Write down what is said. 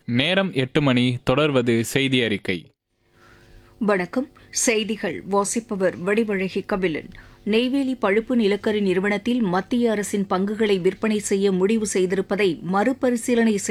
நேரம் 8 மணி. தொடர்வது செய்தி அறிக்கை. வணக்கம். செய்திகள் வாசிப்பவர் வடிவழகி கபிலன். நெய்வேலி பழுப்பு நிலக்கரி நிறுவனத்தில் மத்திய அரசின் பங்குகளை விற்பனை செய்ய முடிவு செய்திருப்பதை மறுபரிசீலனை